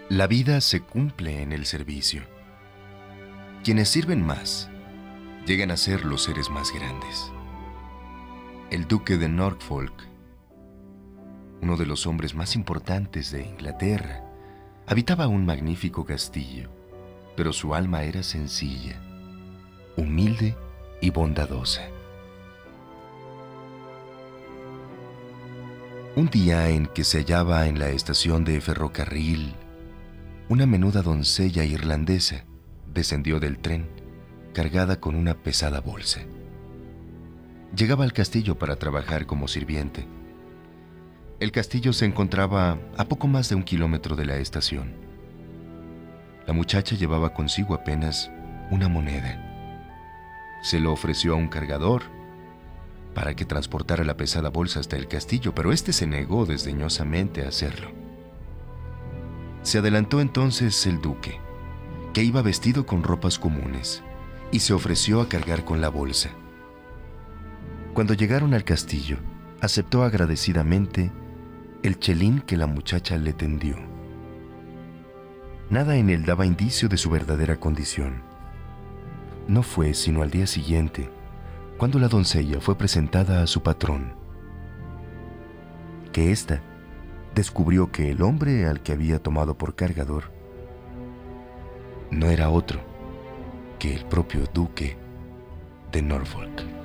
La vida se cumple en el servicio. Quienes sirven más llegan a ser los seres más grandes. El duque de Norfolk, uno de los hombres más importantes de Inglaterra, habitaba un magnífico castillo, pero su alma era sencilla, humilde y bondadosa. Un día en que se hallaba en la estación de ferrocarril, una menuda doncella irlandesa descendió del tren cargada con una pesada bolsa. Llegaba al castillo para trabajar como sirviente. El castillo se encontraba a poco más de 1 kilómetro de la estación. La muchacha llevaba consigo apenas una moneda. Se lo ofreció a un cargador para que transportara la pesada bolsa hasta el castillo, pero éste se negó desdeñosamente a hacerlo. Se adelantó entonces el duque, que iba vestido con ropas comunes, y se ofreció a cargar con la bolsa. Cuando llegaron al castillo, aceptó agradecidamente el chelín que la muchacha le tendió. Nada en él daba indicio de su verdadera condición. No fue sino al día siguiente, cuando la doncella fue presentada a su patrón, que ésta descubrió que el hombre al que había tomado por cargador no era otro que el propio duque de Norfolk.